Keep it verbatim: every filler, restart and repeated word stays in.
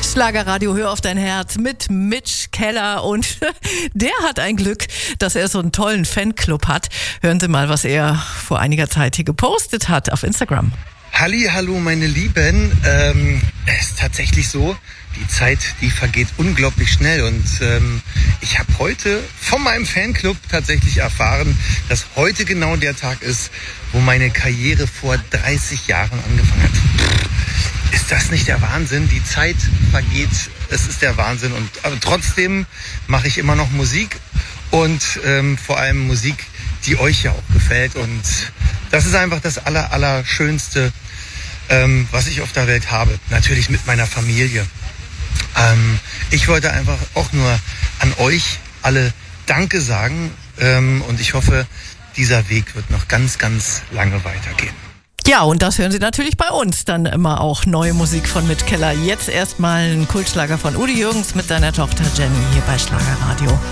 Schlagerradio, hör auf dein Herz mit Mitch Keller, und der hat ein Glück, dass er so einen tollen Fanclub hat. Hören Sie mal, was er vor einiger Zeit hier gepostet hat auf Instagram. Halli, hallo meine Lieben, ähm, es ist tatsächlich so, die Zeit, die vergeht unglaublich schnell, und ähm, ich habe heute von meinem Fanclub tatsächlich erfahren, dass heute genau der Tag ist, wo meine Karriere vor dreißig Jahren angefangen hat. Ist das nicht der Wahnsinn? Die Zeit vergeht, es ist der Wahnsinn, und aber trotzdem mache ich immer noch Musik, und ähm, vor allem Musik, die euch ja auch gefällt, und das ist einfach das aller, aller Schönste, ähm, was ich auf der Welt habe. Natürlich mit meiner Familie. Ähm, ich wollte einfach auch nur an euch alle Danke sagen, ähm, und ich hoffe, dieser Weg wird noch ganz, ganz lange weitergehen. Ja, und das hören Sie natürlich bei uns dann immer auch. Neue Musik von Mitch Keller. Jetzt erstmal ein Kultschlager von Udo Jürgens mit seiner Tochter Jenny hier bei Schlagerradio.